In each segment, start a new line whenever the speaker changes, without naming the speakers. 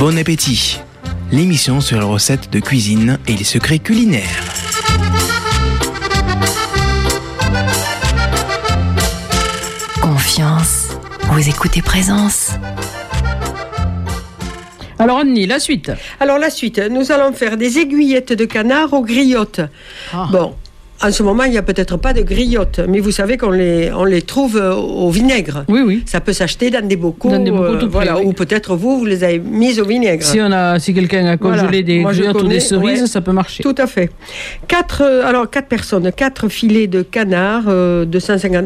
Bon appétit. L'émission sur les recettes de cuisine et les secrets culinaires.
Confiance. Vous écoutez Présence.
Alors Annie, la suite.
Alors la suite, nous allons faire des aiguillettes de canard aux griottes. Bon, en ce moment, il n'y a peut-être pas de griottes, mais vous savez qu'on les trouve au vinaigre.
Oui.
Ça peut s'acheter dans des bocaux,
tout près, oui.
Ou peut-être vous les avez mises au vinaigre.
Si quelqu'un a congelé des griottes ou des cerises, ça peut marcher.
Tout à fait. 4 personnes, 4 filets de canard de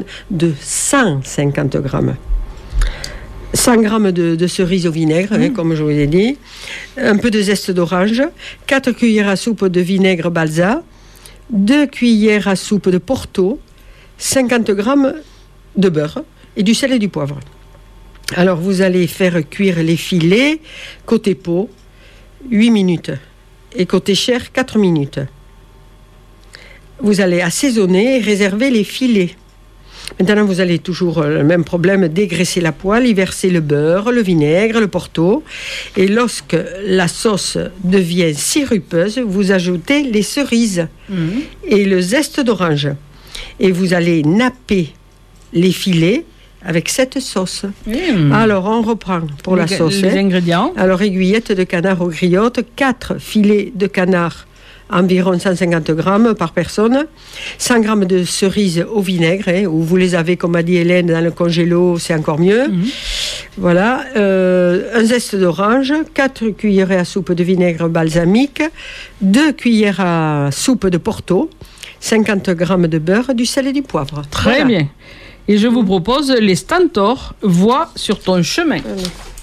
150 grammes. 100 grammes de cerises au vinaigre, comme je vous ai dit. Un peu de zeste d'orange. 4 cuillères à soupe de vinaigre balsa. 2 cuillères à soupe de Porto. 50 grammes de beurre. Et du sel et du poivre. Alors, vous allez faire cuire les filets. Côté peau, 8 minutes. Et côté chair, 4 minutes. Vous allez assaisonner et réserver les filets. Maintenant, vous allez toujours le même problème, dégraisser la poêle, y verser le beurre, le vinaigre, le Porto. Et lorsque la sauce devient sirupeuse, vous ajoutez les cerises et le zeste d'orange. Et vous allez napper les filets avec cette sauce. Alors, on reprend pour la sauce.
Les ingrédients.
Alors, aiguillettes de canard aux griottes, 4 filets de canard environ 150 grammes par personne, 100 grammes de cerises au vinaigre, ou vous les avez, comme a dit Hélène, dans le congélo, c'est encore mieux. Voilà, un zeste d'orange, 4 cuillères à soupe de vinaigre balsamique, 2 cuillères à soupe de Porto, 50 grammes de beurre, du sel et du poivre.
Très bien. Et je vous propose les Stentors, voix sur ton chemin.